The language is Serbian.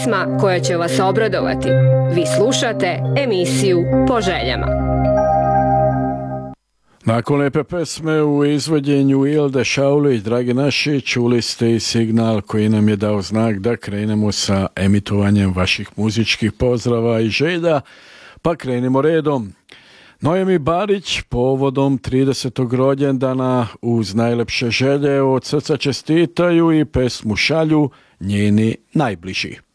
pesma koja će vas obradovati. Vi slušate emisiju Po željama. Nakon lepe pesme u izvođenju Ilde Šaulić, dragi naši, čuli ste i signal koji nam je dao znak da krenemo sa emitovanjem vaših muzičkih pozdrava i želja, pa krenemo redom. Noemi Barić povodom 30. rođendana uz najlepše želje od srca čestitaju i pesmu šalju njeni najbliži.